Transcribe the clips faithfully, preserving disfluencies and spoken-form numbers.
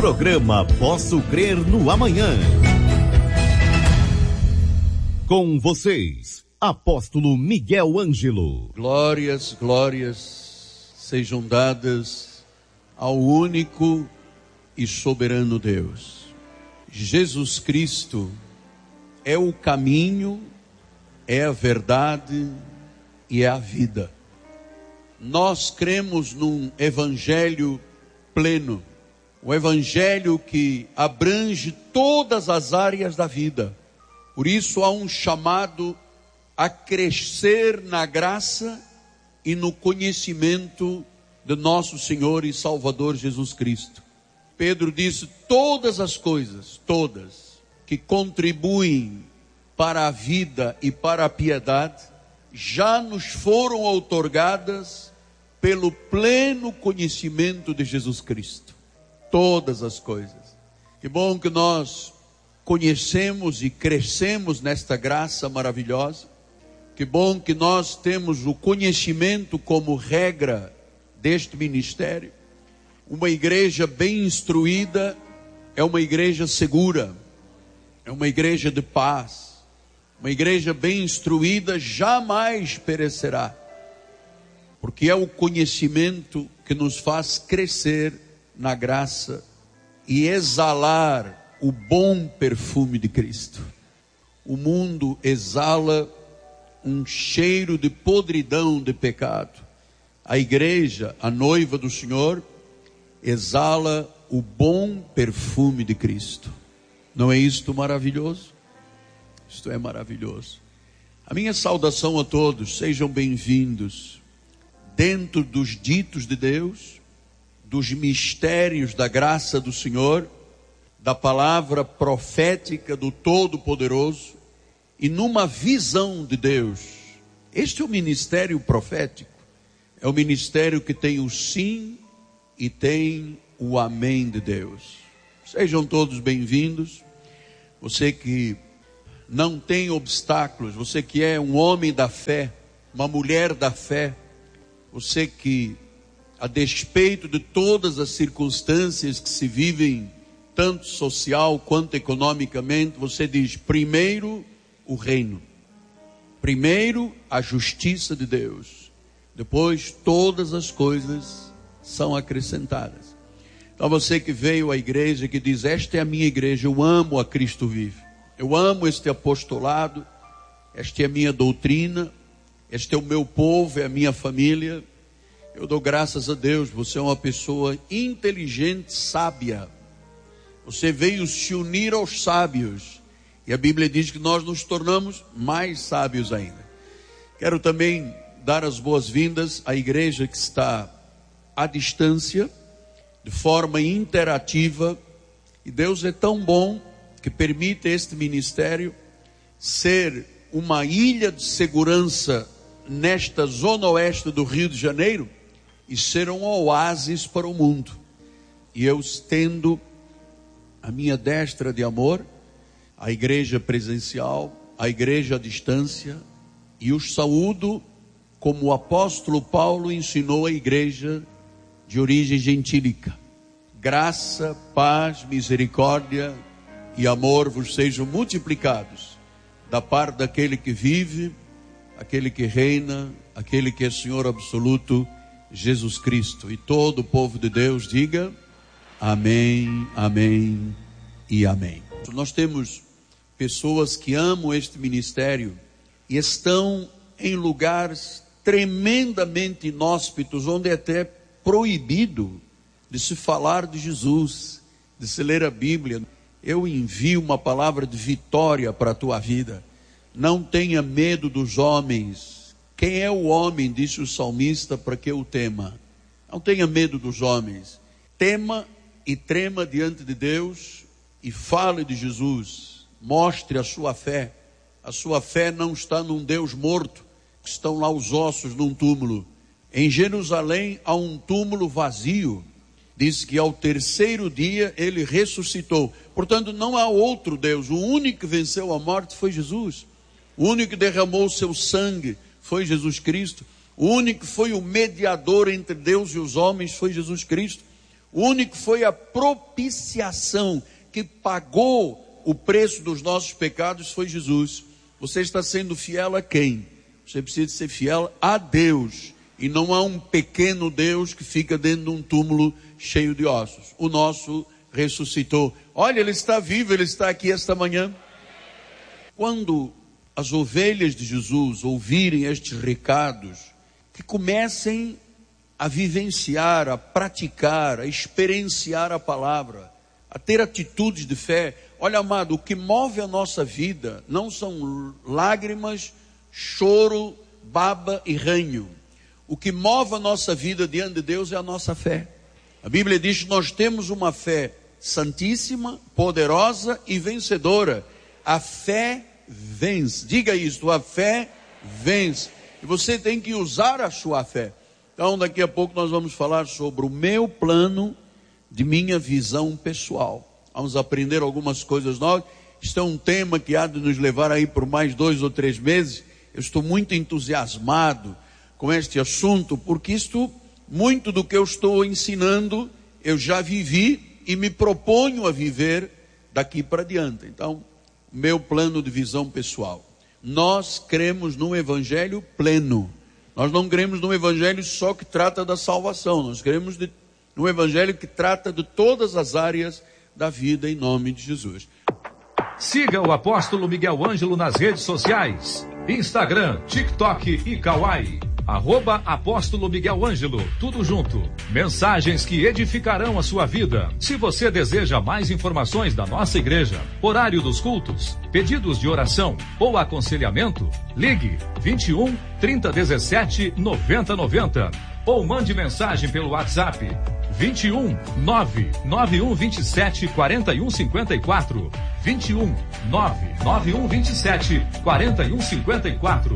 Programa Posso Crer no Amanhã. Com vocês, Apóstolo Miguel Ângelo. Glórias, glórias sejam dadas ao único e soberano Deus. Jesus Cristo é o caminho, é a verdade e é a vida. Nós cremos num evangelho pleno, um evangelho que abrange todas as áreas da vida. Por isso há um chamado a crescer na graça e no conhecimento de nosso Senhor e Salvador Jesus Cristo. Pedro disse: todas as coisas, todas, que contribuem para a vida e para a piedade, já nos foram outorgadas pelo pleno conhecimento de Jesus Cristo. Todas as coisas. Que bom que nós conhecemos e crescemos nesta graça maravilhosa. Que bom que nós temos o conhecimento como regra deste ministério. Uma igreja bem instruída é uma igreja segura, é uma igreja de paz. Uma igreja bem instruída jamais perecerá, porque é o conhecimento que nos faz crescer na graça e exalar o bom perfume de Cristo. O mundo exala um cheiro de podridão de pecado. A igreja, a noiva do Senhor, exala o bom perfume de Cristo. Não é isto maravilhoso? Isto é maravilhoso. A minha saudação a todos, sejam bem-vindos dentro dos ditos de Deus, dos mistérios da graça do Senhor, da palavra profética do Todo-Poderoso e numa visão de Deus. Este é o ministério profético, é o ministério que tem o sim e tem o amém de Deus. Sejam todos bem-vindos. Você que não tem obstáculos, você que é um homem da fé, uma mulher da fé, você que, a despeito de todas as circunstâncias que se vivem, tanto social quanto economicamente, você diz: primeiro o reino, primeiro a justiça de Deus, depois todas as coisas são acrescentadas. Então você que veio à igreja, que diz: esta é a minha igreja, eu amo a Cristo vive, eu amo este apostolado, esta é a minha doutrina, este é o meu povo, é a minha família. Eu dou graças a Deus, você é uma pessoa inteligente, sábia. Você veio se unir aos sábios. E a Bíblia diz que nós nos tornamos mais sábios ainda. Quero também dar as boas-vindas à igreja que está à distância, de forma interativa. E Deus é tão bom que permite este ministério ser uma ilha de segurança nesta zona oeste do Rio de Janeiro e ser um oásis para o mundo. E eu estendo a minha destra de amor à igreja presencial, à igreja à distância, e os saúdo como o apóstolo Paulo ensinou a igreja de origem gentílica. Graça, paz, misericórdia e amor vos sejam multiplicados da parte daquele que vive, aquele que reina, aquele que é Senhor absoluto, Jesus Cristo. E todo o povo de Deus diga amém, amém e amém. Nós temos pessoas que amam este ministério e estão em lugares tremendamente inóspitos, onde é até proibido de se falar de Jesus, de se ler a Bíblia. Eu envio uma palavra de vitória para a tua vida. Não tenha medo dos homens. Quem é o homem, disse o salmista, para que o tema? Não tenha medo dos homens. Tema e trema diante de Deus e fale de Jesus. Mostre a sua fé. A sua fé não está num Deus morto, que estão lá os ossos num túmulo. Em Jerusalém há um túmulo vazio. Diz que ao terceiro dia ele ressuscitou. Portanto, não há outro Deus. O único que venceu a morte foi Jesus. O único que derramou o seu sangue foi Jesus Cristo. O único que foi o mediador entre Deus e os homens foi Jesus Cristo. O único que foi a propiciação, que pagou o preço dos nossos pecados, foi Jesus. Você está sendo fiel a quem? Você precisa ser fiel a Deus. E não há um pequeno Deus que fica dentro de um túmulo cheio de ossos. O nosso ressuscitou. Olha, ele está vivo, ele está aqui esta manhã. Quando as ovelhas de Jesus ouvirem estes recados, que comecem a vivenciar, a praticar, a experienciar a palavra, a ter atitudes de fé. Olha, amado, o que move a nossa vida não são lágrimas, choro, baba e ranho. O que move a nossa vida diante de Deus é a nossa fé. A Bíblia diz que nós temos uma fé santíssima, poderosa e vencedora. A fé vence. Diga isso, a fé vence. E você tem que usar a sua fé. Então, daqui a pouco nós vamos falar sobre o meu plano de minha visão pessoal. Vamos aprender algumas coisas novas. Isto é um tema que há de nos levar aí por mais dois ou três meses. Eu estou muito entusiasmado com este assunto, porque isto, muito do que eu estou ensinando, eu já vivi e me proponho a viver daqui para diante. Então, meu plano de visão pessoal. Nós cremos num evangelho pleno. Nós não cremos num evangelho só que trata da salvação. Nós cremos de, num evangelho que trata de todas as áreas da vida, em nome de Jesus. Siga o apóstolo Miguel Ângelo nas redes sociais. Instagram, TikTok e Kawaii. Arroba Apóstolo Miguel Ângelo, tudo junto. Mensagens que edificarão a sua vida. Se você deseja mais informações da nossa igreja, horário dos cultos, pedidos de oração ou aconselhamento, ligue vinte e um, trinta, dezessete, noventa, noventa ou mande mensagem pelo WhatsApp vinte e um, nove nove um vinte e sete, quarenta e um cinquenta e quatro. vinte e um, nove nove um vinte e sete, quarenta e um cinquenta e quatro.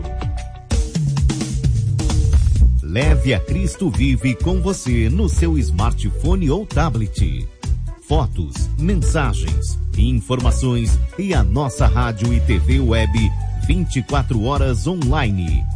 Leve a Cristo Vive com você no seu smartphone ou tablet. Fotos, mensagens, informações e a nossa rádio e T V web vinte e quatro horas online.